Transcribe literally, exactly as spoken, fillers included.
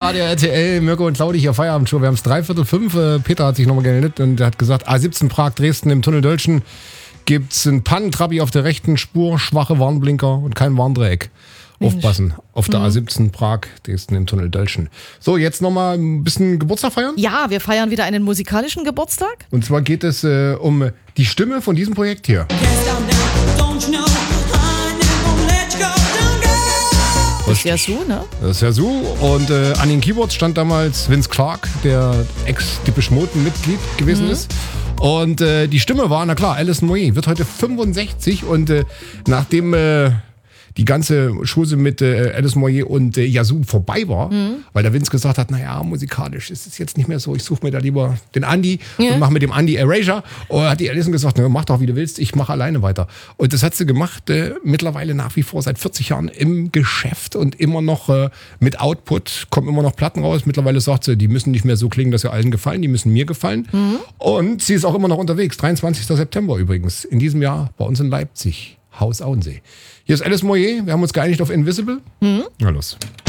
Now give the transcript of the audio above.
Radio R T L, Mirko und Claudi hier, Feierabendshow. Wir haben es dreiviertel fünf. Peter hat sich nochmal gemeldet und hat gesagt, A siebzehn Prag, Dresden im Tunnel Dölschen gibt es einen Pannentrabi auf der rechten Spur, schwache Warnblinker und kein Warndreieck. Aufpassen, auf der mhm. A siebzehn Prag, Dresden im Tunnel Dölschen. So, jetzt nochmal ein bisschen Geburtstag feiern? Ja, wir feiern wieder einen musikalischen Geburtstag. Und zwar geht es äh, um die Stimme von diesem Projekt hier. Das ist Yazoo, ne? Das ist Yazoo. Und äh, an den Keyboards stand damals Vince Clarke, der Ex-Depeche Mode-Mitglied gewesen mhm. ist. Und äh, die Stimme war, na klar, Alison Moyet, wird heute fünfundsechzig. Und äh, nachdem äh, die ganze Chose mit äh, Alison Moyet und äh, Yazoo vorbei war, mhm. weil der Vince gesagt hat, naja, musikalisch ist es jetzt nicht mehr so, ich suche mir da lieber den Andy ja. und mache mit dem Andy Erasure. Und hat die Alison gesagt, na, mach doch wie du willst, ich mache alleine weiter. Und das hat sie gemacht, äh, mittlerweile nach wie vor seit vierzig Jahren im Geschäft und immer noch äh, mit Output, kommen immer noch Platten raus. Mittlerweile sagt sie, die müssen nicht mehr so klingen, dass sie allen gefallen, die müssen mir gefallen. Mhm. Und sie ist auch immer noch unterwegs, dreiundzwanzigster September übrigens, in diesem Jahr bei uns in Leipzig. Haus Auensee. Hier ist Alison Moyet. Wir haben uns geeinigt auf Invisible. Mhm. Na los.